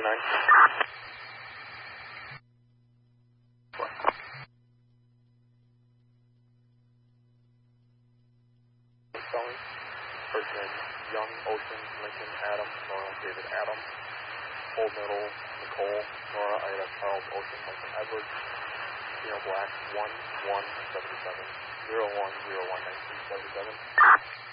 Spelling. First name, Young, Ocean, Lincoln, Adam, Nora, David, Adam. Old Middle, Nicole, Nora, Ida, Charles, Ocean, Lincoln, Edward. Black, 1177, 0101 1977.